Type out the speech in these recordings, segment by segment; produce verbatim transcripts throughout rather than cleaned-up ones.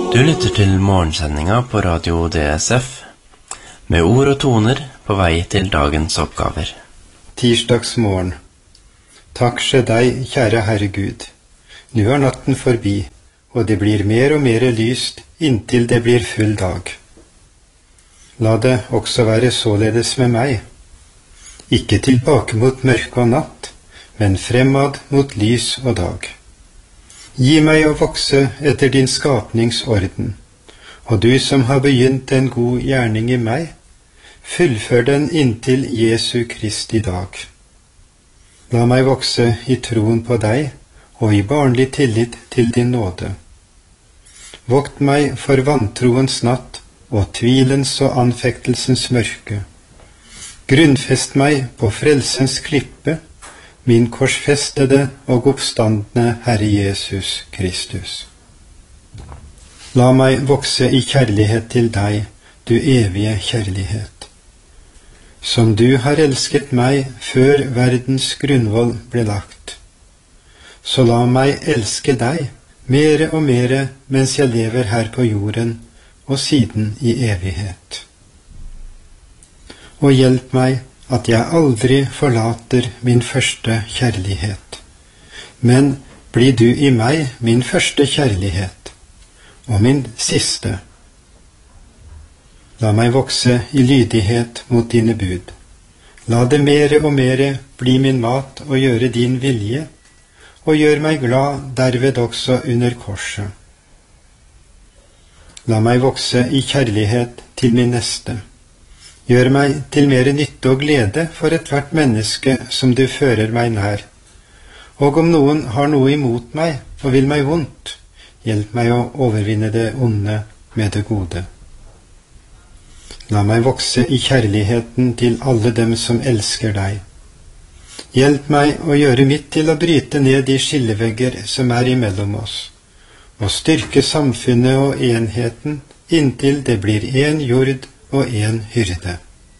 Du lytter til morgensendinga på Radio D S F, med ord og toner på vei til dagens oppgaver. Tirsdagsmorgen. Takk skje deg, kjære Herre Gud. Nå er natten forbi, og det blir mer og mer lyst inntil det blir full dag. La det også være således med meg. Ikke tilbake mot mørke og natt, men fremad mot lys og dag. Gi meg å vokse etter din skapningsorden, og du som har begynt en god gjerning i meg, fullfør den inntil Jesu Kristi dag. La meg vokse i troen på deg og i barnlig tillit til din nåde. Vokt meg for vantroens natt og tvilens og anfektelsens mørke. Grunnfest meg på frelsens klippe, min korsfestede og oppstandne Herre Jesus Kristus. La meg vokse i kjærlighet til deg, du evige kjærlighet. Som du har elsket meg før verdens grunnvoll ble lagt, så la meg elske deg mere og mere mens jeg lever her på jorden og siden i evighet. Og hjelp meg at jeg aldri forlater min første kjærlighet, men blir du i meg min første kjærlighet, og min siste. La meg vokse i lydighet mot dine bud. La det mere og mere bli min mat å gjøre din vilje, og gjør meg glad derved også under korset. La meg vokse i kjærlighet til min neste. Gjør meg til mere nytte og glede for ethvert menneske som du fører meg nær. Og om noen har noe imot meg og vil meg vondt, hjelp meg å overvinne det onde med det gode. La meg vokse i kjærligheten til alle dem som elsker deg. Hjelp meg å gjøre mitt til å bryte ned de skillevegger som er imellom oss, og styrke samfunnet og enheten inntil det blir en jord og en hyrde.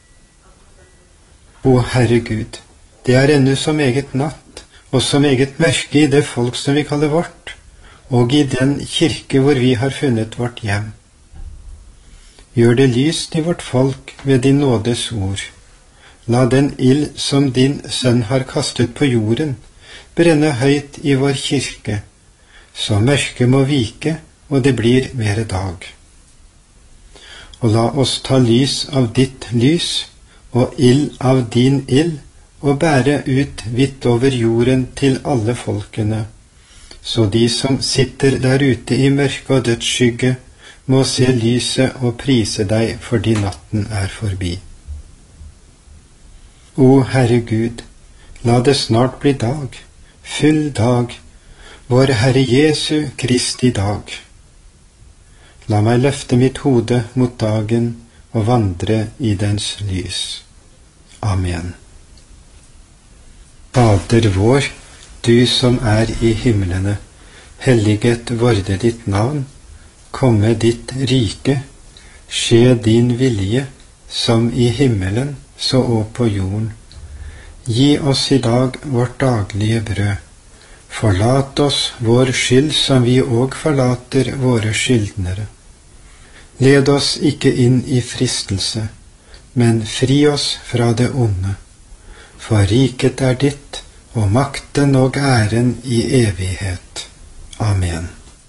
Å Herre Gud, det er ennå så meget natt, og så meget mørke i det folk som vi kaller vårt, og i den kirke hvor vi har funnet vårt hjem. Gjør det lyst i vårt folk ved din nådes ord. La den ild som din sønn har kastet på jorden, brenne høyt i vår kirke, så mørket må vike, og det blir mere dag. Og la oss ta lys av ditt lys, og ild av din ild, og bære ut vidt over jorden til alle folkene, så de som sitter der ute i mørke og dødsskygge, må se lyset og prise deg fordi natten er forbi. O Herre Gud, la det snart bli dag, full dag, vår Herre Jesu Kristi dag. La meg løfte mitt hode mot dagen og vandre i dens lys. Amen. Fader vår, du som er i himlene, helliget vorde ditt navn, komme ditt rike, skje din vilje, som i himmelen, så og på jorden. Gi oss i dag vårt daglige brød. Forlat oss vår skyld som vi og forlater våre skyldnere. Led oss ikke inn i fristelse, men fri oss fra det onde. For riket er ditt, og makten og æren i evighet. Amen.